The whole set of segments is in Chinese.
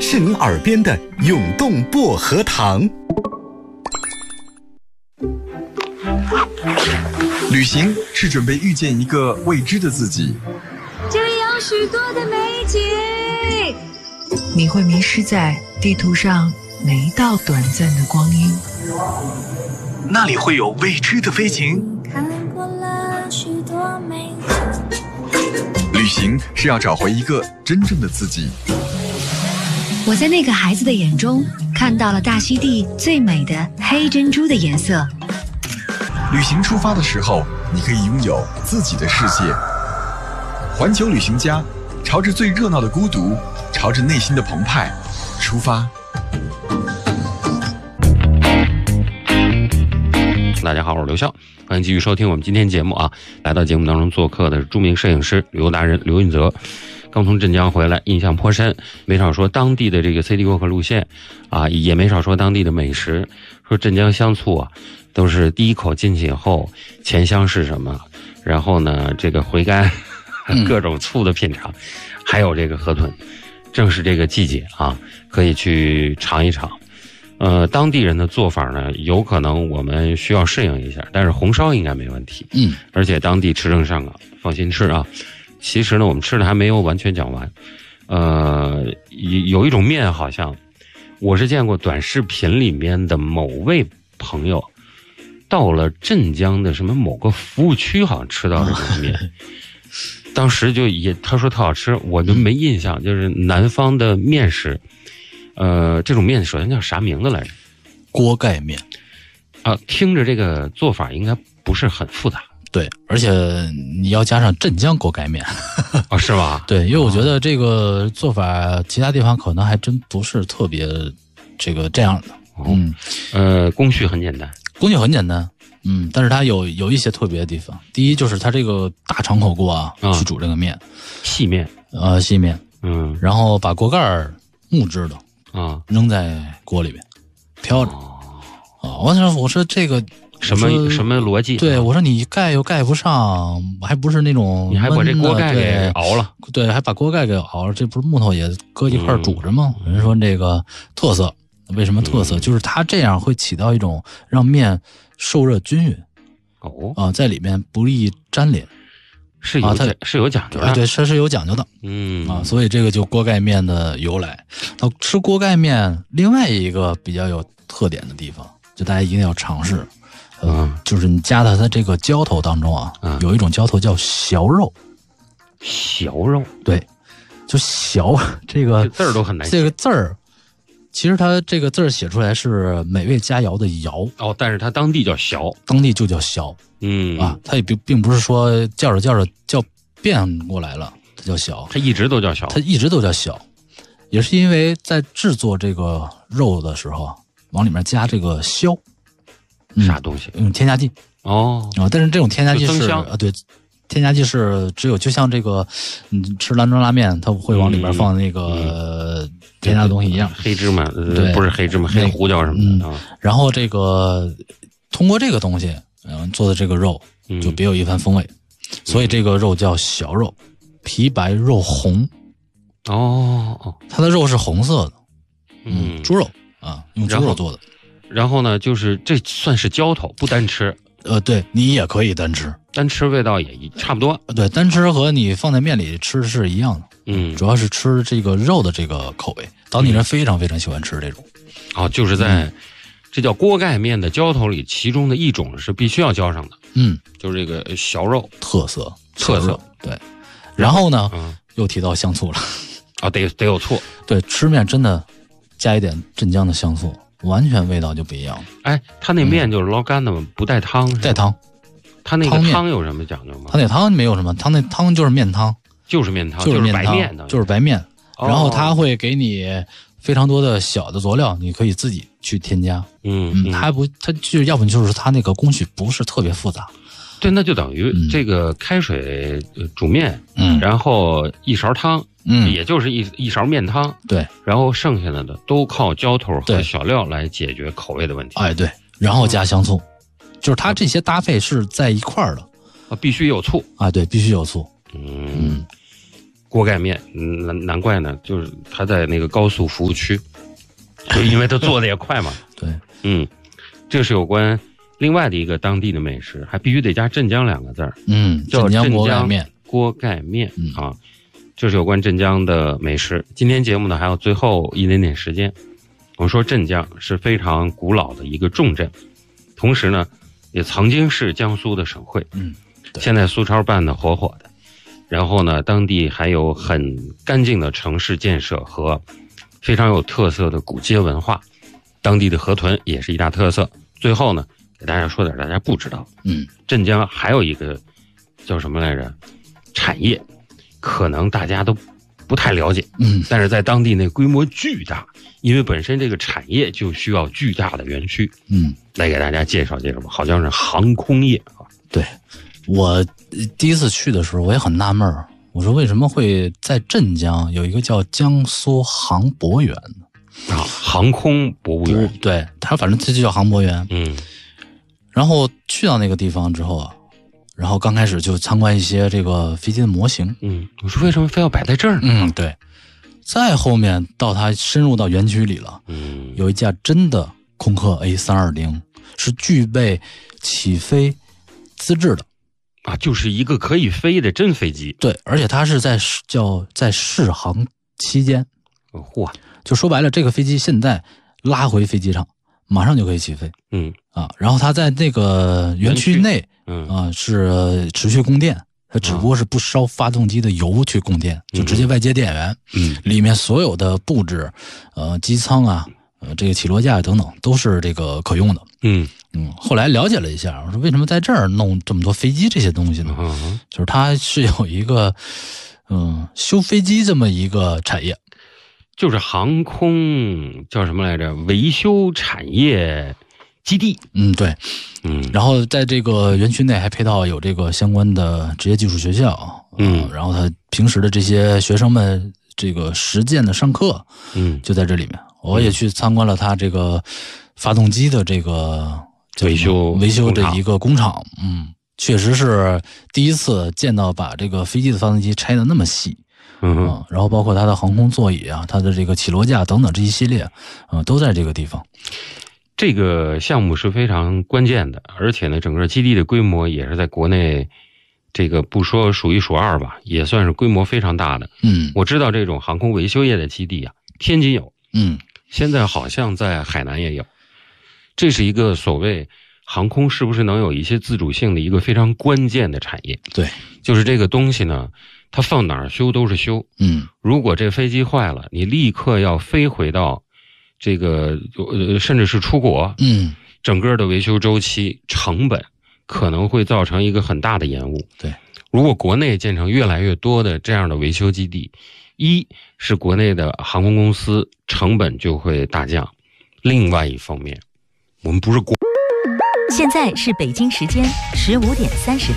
是您耳边的涌动薄荷糖。 旅行是准备遇见一个未知的自己， 这里有许多的美景， 你会迷失在地图上每一道短暂的光阴， 那里会有未知的飞行。 看过了许多美景。 旅行是要找回一个真正的自己。 我在那个孩子的眼中看到了大溪地最美的黑珍珠的颜色。 旅行出发的时候，你可以拥有自己的世界。环球旅行家，朝着最热闹的孤独，朝着内心的澎湃出发。 大家好，我是刘笑，欢迎继续收听我们今天节目啊。来到节目当中做客的是著名摄影师、旅游达人刘运泽，刚从镇江回来，印象颇深，没少说当地的这个 City Walk 路线啊，也没少说当地的美食，说镇江香醋啊，都是第一口进去以后，前香是什么，然后呢，这个回甘，各种醋的品尝，还有这个河豚，正是这个季节啊，可以去尝一尝。当地人的做法呢，有可能我们需要适应一下，但是红烧应该没问题。而且当地持证上岗，放心吃啊。其实呢，我们吃的还没有完全讲完。有一种面，好像我是见过短视频里面的某位朋友到了镇江的什么某个服务区，好像吃到这种面。当时就他说特好吃，我就没印象，就是南方的面食。这种面首先叫啥名字来着？ 锅盖面啊，听着这个做法应该不是很复杂。 对，而且你要加上镇江锅盖面啊，是吧？ 对，因为我觉得这个做法其他地方可能还真不是特别这样的。 工序很简单， 但是它有一些特别的地方。第一就是它这个大长口锅啊，去煮这个面， 细面， 然后把锅盖木质的啊扔在锅里面飘着。我说这个什么逻辑？ 对，我说你盖又盖不上，还不是那种， 你还把这锅盖给熬了？ 对，还把锅盖给熬了，这不是木头也搁一块煮着吗？人说这个特色，为什么特色？就是它这样会起到一种让面受热均匀。在里面不易粘连。 是有讲究的， 对，它是有讲究的，所以这个就锅盖面的由来。到吃锅盖面，另外一个比较有特点的地方，就大家一定要尝试，就是你加到它这个浇头当中啊，有一种浇头叫小肉，对，就小这个字儿都很难写， 这个字儿。其实它这个字儿写出来是美味佳肴的肴但是它当地叫小， 当地就叫小，它也并不是说叫着叫变过来了，它叫小， 它一直都叫小， 也是因为在制作这个肉的时候，往里面加这个硝， 啥东西？ 添加剂但是这种添加剂是对。添加剂是只有就像这个，吃兰州拉面，它会往里边放那个添加的东西一样， 黑芝麻，不是黑芝麻，黑胡椒什么的然后这个通过这个东西，做的这个肉就别有一番风味，所以这个肉叫小肉，皮白肉红。它的肉是红色的，猪肉啊，用猪肉做的。 然后呢，就是这算是浇头，不单吃。 对，你也可以单吃味道也差不多。 对，单吃和你放在面里吃是一样的。主要是吃这个肉的这个口味，当地人非常非常喜欢吃这种。 就是在这叫锅盖面的浇头里，其中的一种是必须要浇上的。就是这个小肉特色。对， 然后呢，又提到香醋了。 得有醋。 对，吃面真的加一点镇江的香醋。完全味道就不一样了。 它那面就是捞干的吗？不带汤？ 带汤。 它那个汤有什么讲究吗？ 它那汤没有什么，它那汤就是面汤， 就是白面的， 就是白面。然后它会给你非常多的小的佐料，你可以自己去添加。它就要不就是它那个工序不是特别复杂。 对，那就等于这个开水煮面，然后一勺汤。也就是一勺面汤， 对， 然后剩下的都靠浇头和小料来解决口味的问题。 对，然后加香醋，就是它这些搭配是在一块儿的必须有醋对，必须有醋。 锅盖面，难怪呢，就是它在那个高速服务区，就因为它做的也快嘛。 对， 这是有关另外的一个当地的美食，还必须得加镇江2个字儿，叫镇江锅盖面啊。这是有关镇江的美食。今天节目呢还有最后一点点时间，我们说镇江是非常古老的一个重镇，同时呢也曾经是江苏的省会，现在苏超办得火火的。然后呢，当地还有很干净的城市建设和非常有特色的古街文化，当地的河豚也是一大特色。最后呢，给大家说点大家不知道，镇江还有一个叫什么来着？产业。可能大家都不太了解，但是在当地那规模巨大，因为本身这个产业就需要巨大的园区，来给大家介绍介绍吧。好像是航空业啊。对， 我第一次去的时候我也很纳闷，我说为什么会在镇江有一个叫江苏航博园呢？ 航空博物园， 对，它反正它就叫航博园。然后去到那个地方之后啊。然后刚开始就参观一些这个飞机的模型， 我说为什么非要摆在这儿呢？ 对。再后面到它深入到园区里了，有一架真的空客 A320，是具备起飞资质的啊，就是一个可以飞的真飞机。 对，而且它是在试航期间，就说白了，这个飞机现在拉回飞机场，马上就可以起飞。然后它在那个园区内。是持续供电，它只不过是不烧发动机的油去供电，就直接外接电源。里面所有的布置，机舱啊，这个起落架等等都是这个可用的。后来了解了一下，我说为什么在这儿弄这么多飞机这些东西呢？就是它是有一个修飞机这么一个产业， 就是航空叫什么来着？维修产业基地。 对。然后在这个园区内还配套有这个相关的职业技术学校，然后他平时的这些学生们这个实践的上课，就在这里面。我也去参观了他这个发动机的这个维修的一个工厂，确实是第一次见到把这个飞机的发动机拆得那么细。然后包括它的航空座椅啊，它的这个起落架等等这一系列，都在这个地方。 这个项目是非常关键的，而且呢，整个基地的规模也是在国内，这个不说数一数二吧，也算是规模非常大的。我知道这种航空维修业的基地啊，天津有，现在好像在海南也有。这是一个所谓航空是不是能有一些自主性的一个非常关键的产业。 对， 就是这个东西呢，它放哪儿修都是修。如果这飞机坏了，你立刻要飞回到。这个甚至是出国，整个的维修周期成本可能会造成一个很大的延误。 对， 如果国内建成越来越多的这样的维修基地，一是国内的航空公司成本就会大降，另外一方面，我们不是国。 现在是北京时间15:30。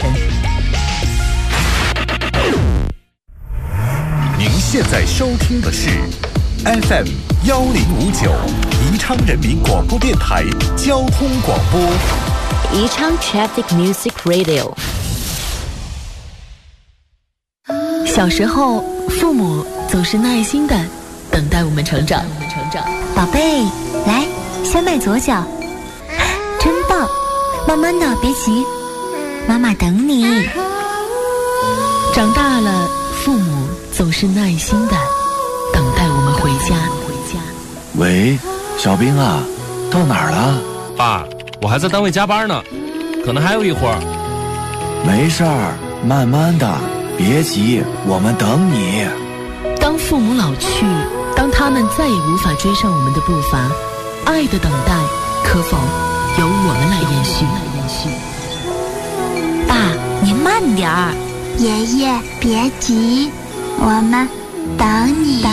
您现在收听的是。FM 1059，宜昌人民广播电台交通广播。 宜昌 Traffic Music Radio。小时候，父母总是耐心的等待我们成长。 宝贝，来，先迈左脚，真棒！慢慢的，别急，妈妈等你。 长大了，父母总是耐心的。等待我们回家。 喂，小兵啊，到哪儿了？ 爸，我还在单位加班呢，可能还有一会儿。 没事儿，慢慢的，别急，我们等你。 当父母老去，当他们再也无法追上我们的步伐，爱的等待可否由我们来延续？ 爸，您慢点儿。 爷爷，别急，我们等你。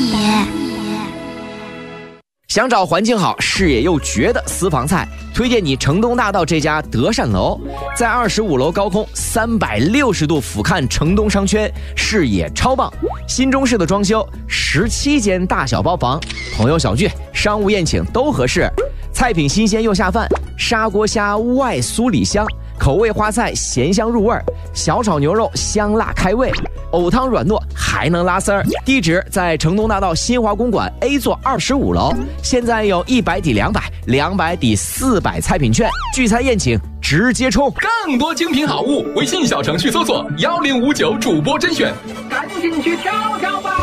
想找环境好、视野又绝的私房菜，推荐你城东大道这家德善楼，在25楼高空360度俯瞰城东商圈，视野超棒。新中式的装修，17间大小包房，朋友小聚、商务宴请都合适。菜品新鲜又下饭，砂锅虾外酥里香，口味花菜咸香入味，小炒牛肉香辣开胃。 藕汤软糯，还能拉丝儿。地址在城东大道新华公馆 A 座25楼。现在有100抵200，200抵400菜品券，聚餐宴请直接冲！ 更多精品好物，微信小程序搜索1059主播甄选，赶紧去挑挑吧！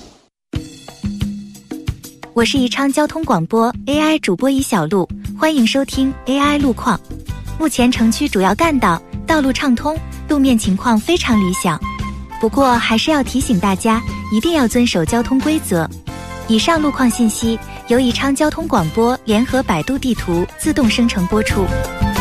我是宜昌交通广播 AI 主播尹小璐，欢迎收听 AI 路况。目前城区主要干道道路畅通，路面情况非常理想。不过还是要提醒大家，一定要遵守交通规则。以上路况信息由宜昌交通广播联合百度地图自动生成播出。